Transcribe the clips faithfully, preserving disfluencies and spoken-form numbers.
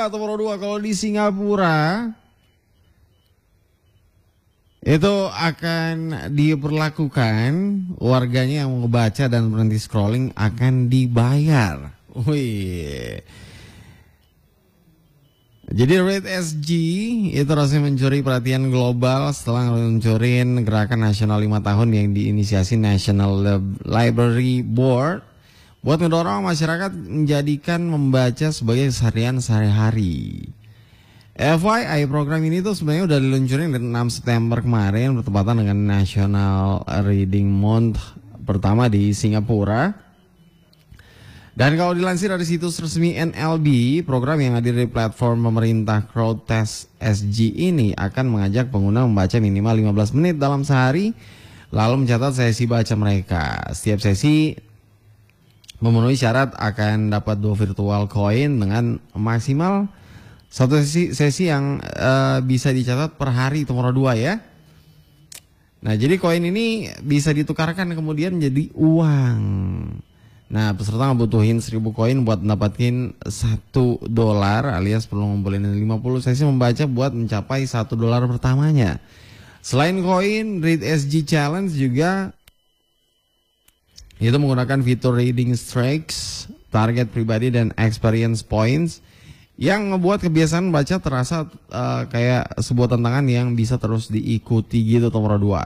nomor dua, kalau di Singapura itu akan diperlakukan warganya yang mau baca dan berhenti scrolling akan dibayar. Wih. Jadi Rate S G itu rasanya mencuri perhatian global setelah meluncurin gerakan nasional lima tahun yang diinisiasi National Library Board buat mendorong masyarakat menjadikan membaca sebagai keseharian sehari-hari. F Y I, program ini tuh sebenarnya udah diluncurin di enam September kemarin bertepatan dengan National Reading Month pertama di Singapura. Dan kalau dilansir dari situs resmi N L B, program yang hadir di platform pemerintah Crowdtest S G ini akan mengajak pengguna membaca minimal lima belas menit dalam sehari, lalu mencatat sesi baca mereka. Setiap sesi memenuhi syarat akan dapat dua virtual coin dengan maksimal satu sesi, sesi yang uh, bisa dicatat per hari nomor dua ya. Nah, jadi koin ini bisa ditukarkan kemudian jadi uang. Nah, peserta ngebutuhin seribu koin buat mendapatkan satu dolar alias perlu ngumpulin lima puluh sesi membaca buat mencapai satu dolar pertamanya. Selain koin, Read S G Challenge juga itu menggunakan fitur reading streaks, target pribadi dan experience points yang ngebuat kebiasaan baca terasa uh, kayak sebuah tantangan yang bisa terus diikuti gitu nomor dua.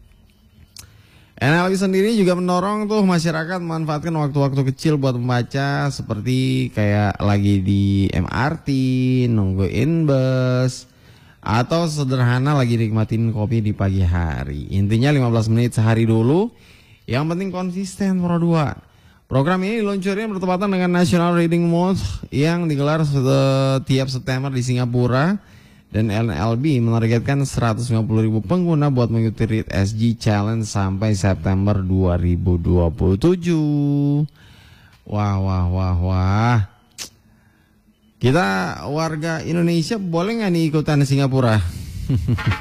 N L B sendiri juga mendorong tuh masyarakat memanfaatkan waktu-waktu kecil buat membaca seperti kayak lagi di M R T, nungguin bus, atau sederhana lagi nikmatin kopi di pagi hari. Intinya lima belas menit sehari dulu, yang penting konsisten nomor dua. Program ini diluncurin bertepatan dengan National Reading Month yang digelar setiap September di Singapura, dan N L B menargetkan seratus lima puluh ribu pengguna buat mengikuti Read S G Challenge sampai September dua ribu dua puluh tujuh. Wah, wah, wah, wah. Kita warga Indonesia boleh nggak nih ikutan Singapura?